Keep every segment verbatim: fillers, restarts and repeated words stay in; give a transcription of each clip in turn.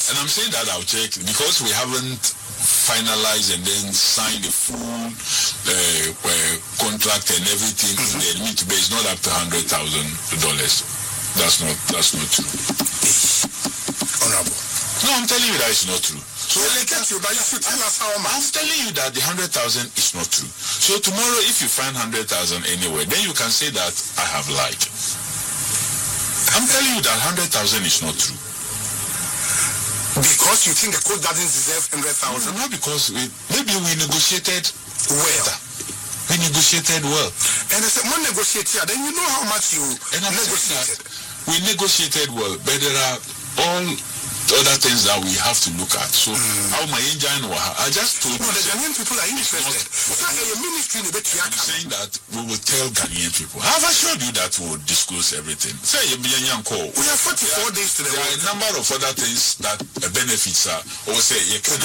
And I'm saying that I'll check because we haven't finalized and then signed the full uh, uh, contract and everything. Mm-hmm. The limit to pay is not up to one hundred thousand dollars. That's not, that's not true. Honorable. No, I'm telling you that it's not true. So well, I get you, but you should tell us how much. I'm telling you that the one hundred thousand is not true. So tomorrow, if you find one hundred thousand anywhere, then you can say that I have lied. I'm telling you that one hundred thousand is not true. Because you think the court doesn't deserve one hundred thousand? No, not because we, maybe we negotiated well. We negotiated well. And I said, one negotiator, then you know how much you and negotiated. We negotiated well, but there are all other things that we have to look at. So, mm. how my engine was, I just told you. No, the Ghanaian people are interested. Not, well, so, ministry in the I'm saying that we will tell Ghanaian people. I've assured you that we will disclose everything. Say, we have forty-four days to the There are a number of other things that uh, benefits are, or say,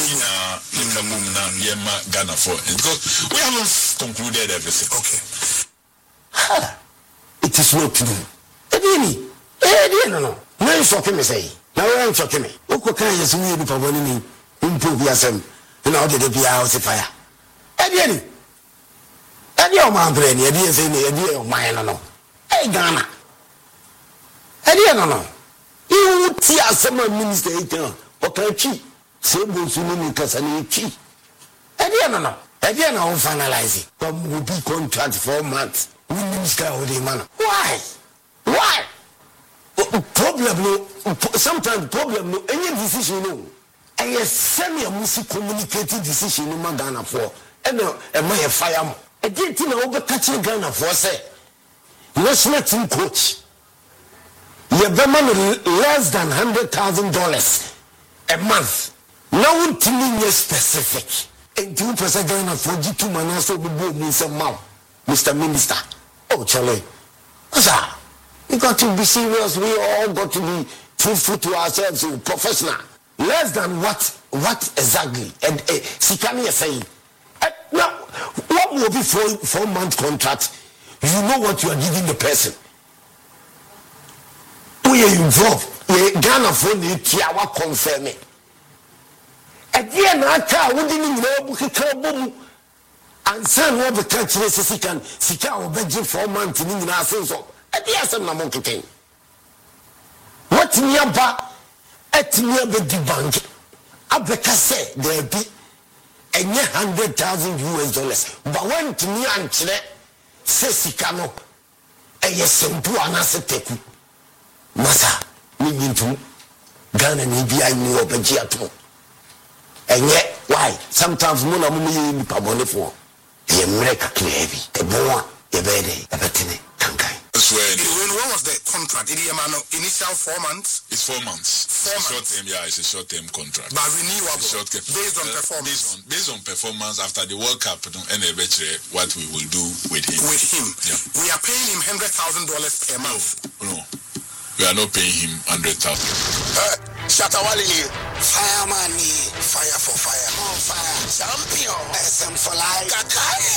Ghana for, because we haven't concluded everything. Okay. Ha! It is not true. Edini, Edini, no, no. No, it's okay, me say. Now I'm talking me. Oko kan yesu wi bi pa boni ni impo bi asem na o de de bia o se fire. E die ni. E die o man bre ni e die se ni e die o man no no. E Ghana. E die no no. You ti asem minister e kan o kan chi se bo su ni kasa ni chi. E die no no. E die na o finalize. Come will be contract for months. We minister o de man. Why? Why? Problem no, sometimes problem no, any decision no, and yes, semi a music communicating decision no man Ghana for, and a my fire mo. I didn't know over catching Ghana for say, national team coach. You have less than hundred thousand dollars a month. Now one team is specific. And two percent Ghana for G two man so be bold Mister Mao, Mister Minister. Oh Charlie, what's that? We got to be serious. We all got to be truthful to ourselves, professional. Less than what? What exactly? And uh, Sikani is saying. Uh, now, what will be four four month contract? You know what you are giving the person. We are involved. We Ghana for the Tiawa confirming. At the end, I can't. We didn't know we can't boom. And son, what the country is Sikan Sika will be four months in our sense of. At the end, I'm not going what nearby at near the bank? Abeka say there be a hundred thousand U S dollars. But when to me and Chile says Sikano, a yes, and two anaseteku. Massa, me into Ghana, maybe I knew of a Giato. And yet, why? Sometimes Mona Mumi Pabone for the America clear, a boa, a bed, a betting, Kankai. When when was the contract? Initial four months? It's four months. Four it's a months. short term, yeah, it's a short term contract. But renewable. Short term. Based on uh, performance. Based on, based on performance after the World Cup, and what we will do with him. With him. Yeah. We are paying him hundred thousand dollars per month. No, no, we are not paying him hundred thousand. Uh, Shatawali, fireman, fire for fire, on fire, champion, S M for life. Kakai.